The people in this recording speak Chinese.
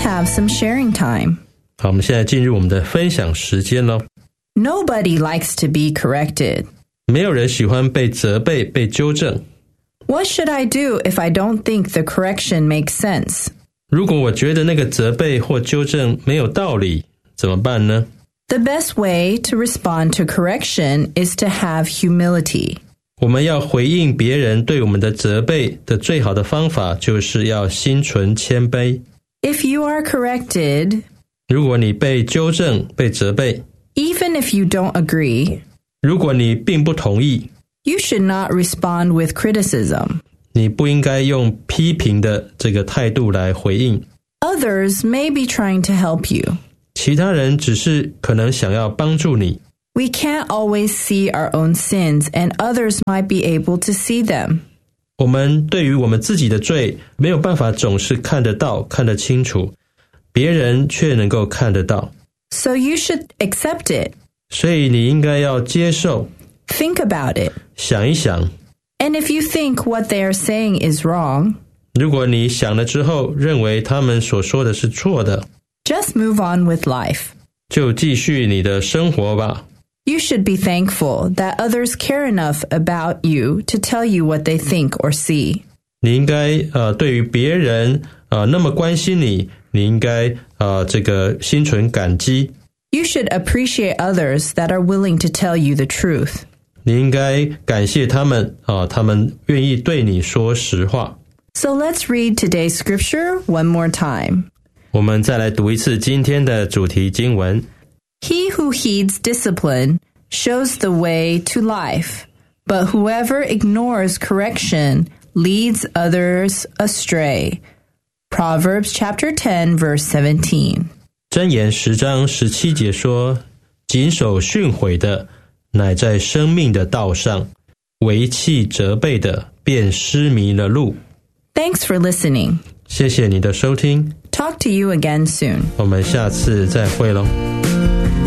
have some sharing time. 好，我们现在进入我们的分享时间咯。 Nobody likes to be corrected. 没有人喜欢被责备、被纠正。 What should I do if I don't think the correction makes sense? 如果我觉得那个责备或纠正没有道理，怎么办呢？ The best way to respond to correction is to have humility. 我们要回应别人对我们的责备的最好的方法，就是要心存谦卑。 If you are corrected, 如果你被纠正、被责备， even if you don't agree, 如果你并不同意， you should not respond with criticism. 你不应该用批评的这个态度来回应。 Others may be trying to help you. 其他人只是可能想要帮助你。 We can't always see our own sins, and others might be able to see them. 我们对于我们自己的罪没有办法总是看得到、看得清楚，别人却能够看得到。 So you should accept it. 所以你应该要接受， Think about it. 想一想。 And if you think what they are saying is wrong, 如果你想了之后认为他们所说的是错的， just move on with life. 就继续你的生活吧。 You should be thankful that others care enough about you to tell you what they think or see. 你应该对于别人那么关心你，你应该这个心存感激。 You should appreciate others that are willing to tell you the truth. 你应该感谢他们他们愿意对你说实话。 So let's read today's scripture one more time. 我们再来读一次今天的主题经文。 He who heeds discipline shows the way to life, but whoever ignores correction leads others astray. Proverbs chapter 10, verse 17. 箴言10章17节说，谨守训诲的，乃在生命的道上，为弃责备的，便失迷了路。 Thanks for listening. 谢谢你的收听， Talk to you again soon. 我们下次再会咯。